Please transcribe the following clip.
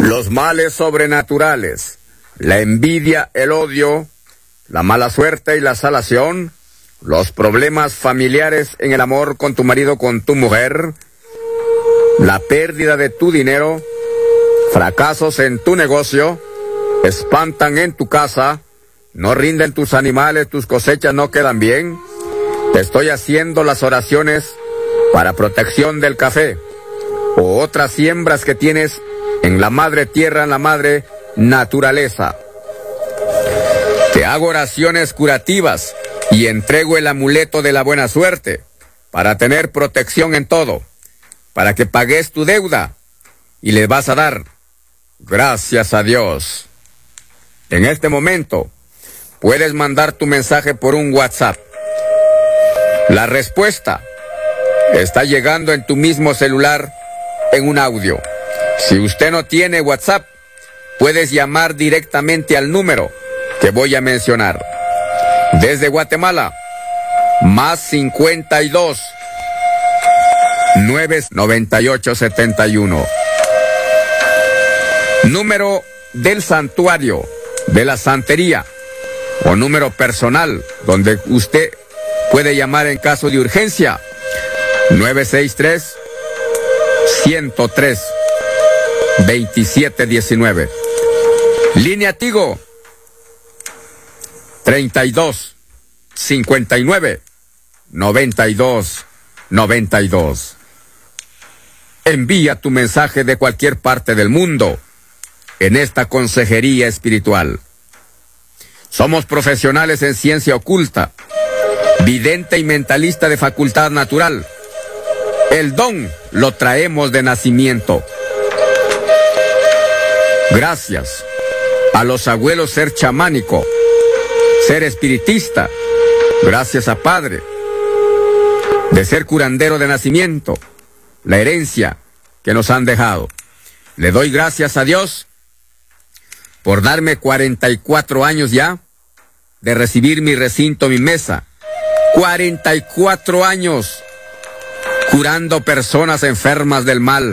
Los males sobrenaturales, la envidia, el odio, la mala suerte y la salación, los problemas familiares en el amor con tu marido, con tu mujer, la pérdida de tu dinero, fracasos en tu negocio, espantan en tu casa, no rinden tus animales, tus cosechas no quedan bien. Te estoy haciendo las oraciones para protección del café o otras siembras que tienes en la madre tierra, en la madre naturaleza. Te hago oraciones curativas y entrego el amuleto de la buena suerte para tener protección en todo, para que pagues tu deuda y le vas a dar gracias a Dios. En este momento puedes mandar tu mensaje por un WhatsApp. La respuesta está llegando en tu mismo celular en un audio. Si usted no tiene WhatsApp, puedes llamar directamente al número que voy a mencionar. Desde Guatemala, más 52 998 71. Número del santuario, de la santería, o número personal, donde usted puede llamar en caso de urgencia. 963 103 2719. Línea Tigo 32 59 92 92. Envía tu mensaje de cualquier parte del mundo en esta consejería espiritual. Somos profesionales en ciencia oculta, vidente y mentalista de facultad natural. El don lo traemos de nacimiento. Gracias a los abuelos ser chamánico, ser espiritista, gracias a padre, de ser curandero de nacimiento, la herencia que nos han dejado. Le doy gracias a Dios por darme 44 años ya de recibir mi recinto, mi mesa. 44 años curando personas enfermas del mal,